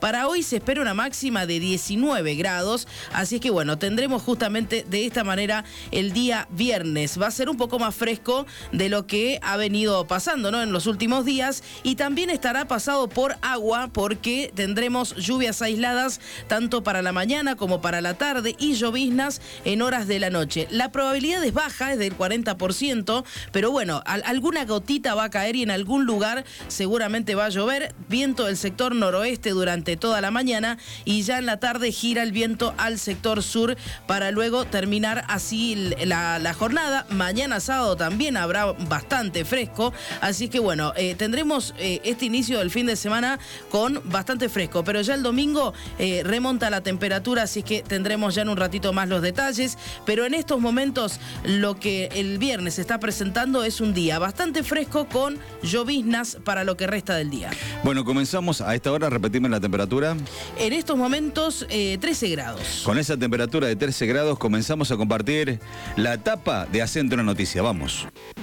Para hoy se espera una máxima de 19 grados, así es que bueno, tendremos justamente de esta manera el día viernes. Va a ser un poco más fresco de lo que ha venido pasando, ¿no?, en los últimos días, y también estará pasado por agua porque tendremos lluvias aisladas tanto para la mañana como para la tarde y lloviznas en horas de la noche. La probabilidad es baja, es del 40%, pero bueno, alguna gotita va a caer y en algún lugar seguramente va a llover. Viento del sector noroeste durante toda la mañana y ya en la tarde gira el viento al sector sur para luego terminar así la jornada. Mañana sábado también habrá bastante fresco, así que bueno, tendremos este inicio del fin de semana con bastante fresco, pero ya el domingo remonta la temperatura, así que tendremos ya en un ratito más los detalles, pero en estos momentos lo que el viernes está presentando es un día bastante fresco con lloviznas para lo que resta del día. Bueno, comenzamos a esta hora, repetimos la temperatura. En estos momentos 13 grados. Con esa temperatura de 13 grados comenzamos a compartir la etapa de Acento en la Noticia. Vamos.